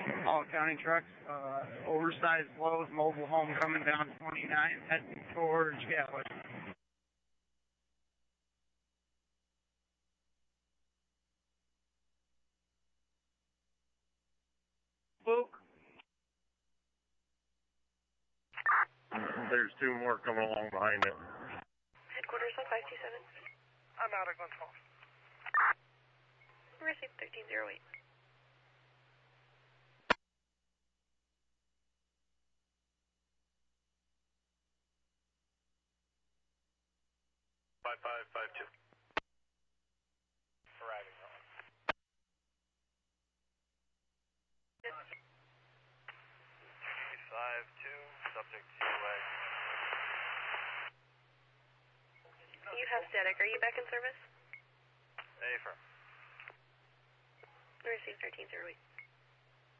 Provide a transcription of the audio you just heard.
All county trucks, oversized Lowe's mobile home coming down 29, heading towards Gatwick. Luke? There's two more coming along behind it. Headquarters on 527. I'm out of Glens Falls. Receive 1308. Arriving. 5-2, subject to way. You have static. Are you back in service? Affirm. Receive 1308.